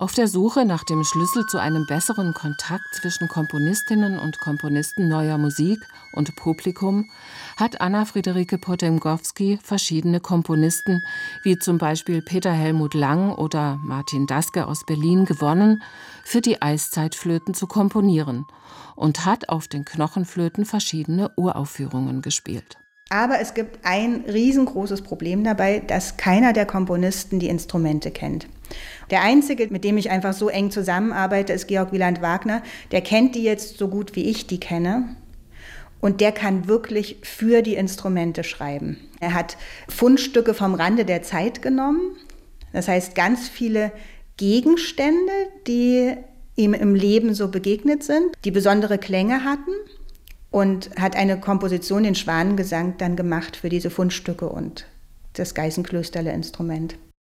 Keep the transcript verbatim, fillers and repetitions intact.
Auf der Suche nach dem Schlüssel zu einem besseren Kontakt zwischen Komponistinnen und Komponisten neuer Musik und Publikum hat Anna Friederike Potemgowski verschiedene Komponisten, wie zum Beispiel Peter Helmut Lang oder Martin Daske aus Berlin, gewonnen, für die Eiszeitflöten zu komponieren und hat auf den Knochenflöten verschiedene Uraufführungen gespielt. Aber es gibt ein riesengroßes Problem dabei, dass keiner der Komponisten die Instrumente kennt. Der Einzige, mit dem ich einfach so eng zusammenarbeite, ist Georg Wieland Wagner. Der kennt die jetzt so gut, wie ich die kenne. Und der kann wirklich für die Instrumente schreiben. Er hat Fundstücke vom Rande der Zeit genommen. Das heißt, ganz viele Gegenstände, die ihm im Leben so begegnet sind, die besondere Klänge hatten. Und hat eine Komposition, den Schwanengesang, dann gemacht für diese Fundstücke und das Geißenklösterle-Instrument.